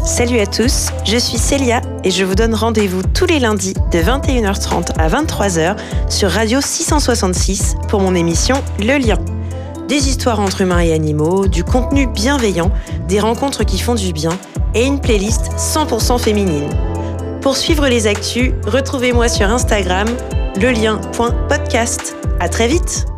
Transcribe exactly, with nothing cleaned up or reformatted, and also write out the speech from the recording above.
Salut à tous, je suis Célia et je vous donne rendez-vous tous les lundis de vingt et une heures trente à vingt-trois heures sur Radio six cent soixante-six pour mon émission Le Lien. Des histoires entre humains et animaux, du contenu bienveillant, des rencontres qui font du bien et une playlist cent pour cent féminine. Pour suivre les actus, retrouvez-moi sur Instagram, lelien point podcast. À très vite!